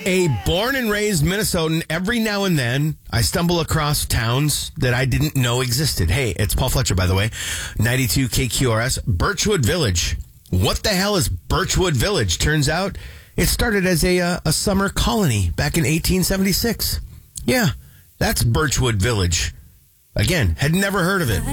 A born and raised Minnesotan, every now and then I stumble across towns that I didn't know existed. Hey, it's Paul Fletcher, by the way. 92 KQRS, Birchwood Village. What the hell is Birchwood Village? Turns out it started as a summer colony back in 1876. Yeah, that's Birchwood Village. Again, had never heard of it.